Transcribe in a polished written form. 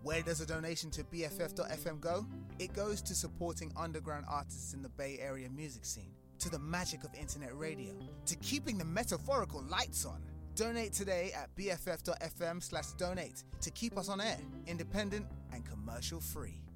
Where does a donation to BFF.FM go? It goes to supporting underground artists in the Bay Area music scene, to the magic of internet radio, to keeping the metaphorical lights on. Donate today at BFF.FM/donate to keep us on air, independent and commercial free.